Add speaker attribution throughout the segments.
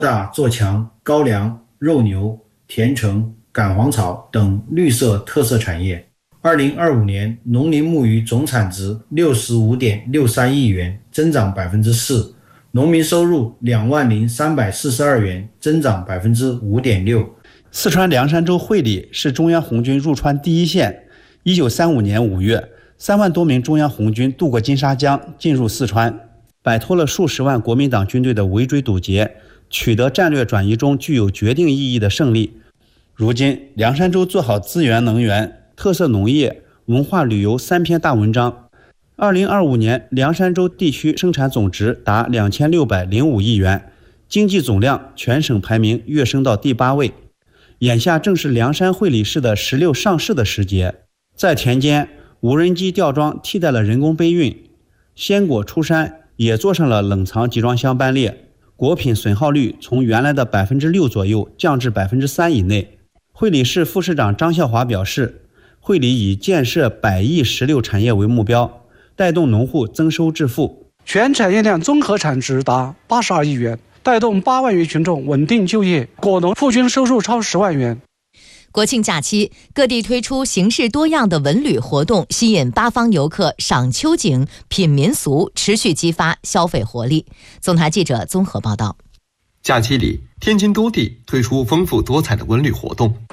Speaker 1: 大做强高粱、肉牛、甜橙、杆黄草等绿色特色产业。2025年农林牧渔总产值 65.63 亿元，增长 4%， 农民收入20342元，增长 5.6%。
Speaker 2: 四川凉山州会理是中央红军入川第一线。1935年5月，3万多名中央红军渡过金沙江，进入四川，摆脱了数十万国民党军队的围追堵截，取得战略转移中具有决定意义的胜利。如今，凉山州做好资源能源、特色农业、文化旅游3篇大文章。2025年，凉山州地区生产总值达2605亿元，经济总量全省排名跃升到第8位。眼下正是凉山会理市的石榴上市的时节，在田间，无人机吊装替代了人工背运，鲜果出山也做上了冷藏集装箱班列，果品损耗率从原来的 6% 左右降至 3% 以内。会理市副市长张孝华表示，会理以建设100亿石榴产业为目标，带动农户增收致富。
Speaker 3: 全产业链综合产值达82亿元，带动8万余群众稳定就业，果农户均收入超10万元。
Speaker 4: 国庆假期，各地推出形式多样的文旅活动，吸引八方游客赏秋景、品民俗，持续激发消费活力。总台记者综合报道。
Speaker 5: 假期里，天津多地推出丰富多彩的文旅活动。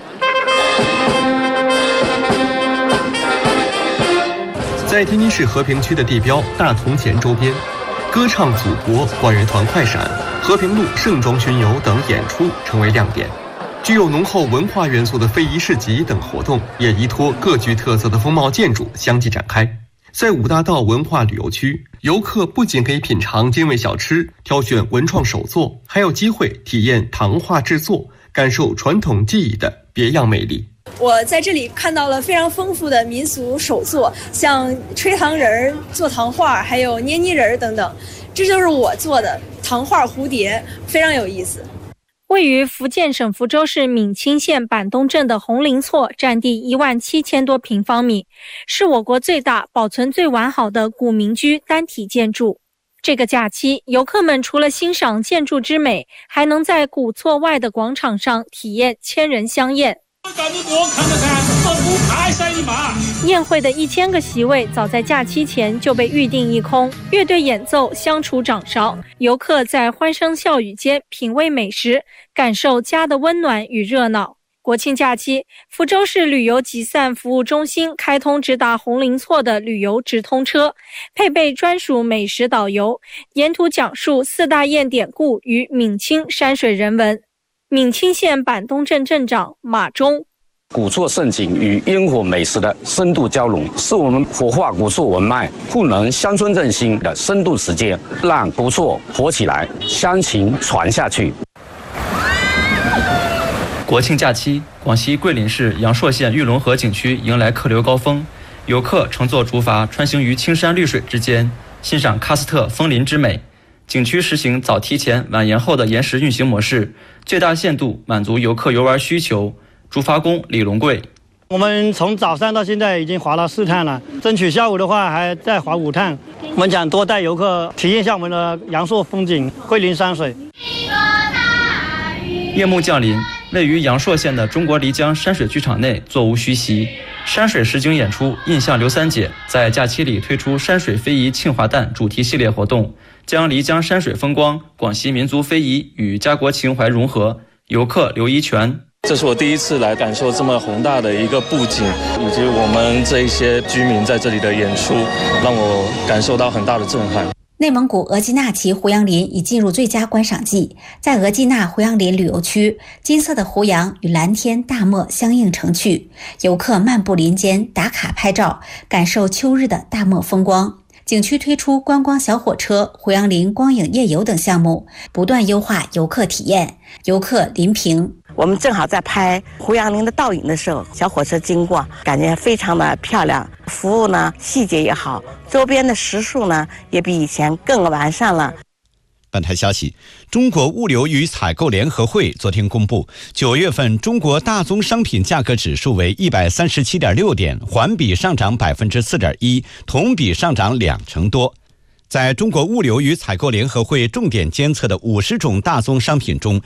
Speaker 5: 在天津市和平区的地标大同前周边，歌唱祖国、管乐团快闪、和平路盛装巡游等演出成为亮点。具有浓厚文化元素的非遗市集等活动也依托各具特色的风貌建筑相继展开。在五大道文化旅游区，游客不仅可以品尝精味小吃，挑选文创手作，还有机会体验糖画制作，感受传统技艺的别样魅力。
Speaker 6: 我在这里看到了非常丰富的民俗手作，像吹糖人、做糖画，还有捏泥人等等。这就是我做的糖画蝴蝶，非常有意思。
Speaker 7: 位于福建省福州市闽清县板东镇的红林厝，占地17000多平方米，是我国最大、保存最完好的古民居单体建筑。这个假期，游客们除了欣赏建筑之美，还能在古厝外的广场上体验千人香宴。宴会的1000个席位早在假期前就被预定一空，乐队演奏，相处掌勺，游客在欢声笑语间品味美食，感受家的温暖与热闹。国庆假期，福州市旅游集散服务中心开通直达红林厝的旅游直通车，配备专属美食导游，沿途讲述4大堰典故与闽清山水人文。闽清县板东镇镇长马忠：
Speaker 8: 古厝盛景与烟火美食的深度交融，是我们活化古厝文脉、赋能乡村振兴的深度实践，让古厝活起来，乡情传下去。
Speaker 9: 国庆假期，广西桂林市阳朔县玉龙河景区迎来客流高峰，游客乘坐竹筏穿行于青山绿水之间，欣赏喀斯特枫林之美。景区实行早提前晚延后的延时运行模式，最大限度满足游客游玩需求。竹筏工李龙贵：
Speaker 10: 我们从早上到现在已经划了4趟了，争取下午的话还再划5趟。我们想多带游客体验一下我们的阳朔风景、桂林山水。
Speaker 9: 夜幕降临，位于阳朔县的中国漓江山水剧场内座无虚席，山水实景演出印象刘三姐在假期里推出山水非遗庆华诞主题系列活动，将漓江山水风光、广西民族非遗与家国情怀融合。游客刘一全：
Speaker 11: 这是我第一次来感受这么宏大的一个布景，以及我们这一些居民在这里的演出，让我感受到很大的震撼。
Speaker 12: 内蒙古额济纳旗胡杨林已进入最佳观赏季，在额济纳胡杨林旅游区，金色的胡杨与蓝天大漠相映成趣，游客漫步林间打卡拍照，感受秋日的大漠风光。景区推出观光小火车、胡杨林光影夜游等项目，不断优化游客体验。游客林平：
Speaker 13: 我们正好在拍胡杨林的倒影的时候，小火车经过，感觉非常的漂亮，服务呢细节也好，周边的食宿呢也比以前更完善了。
Speaker 14: 本台消息，中国物流与采购联合会昨天公布，9月份中国大宗商品价格指数为137.6点，环比上涨 4.1%， 同比上涨2%多。在中国物流与采购联合会重点监测的50种大宗商品中，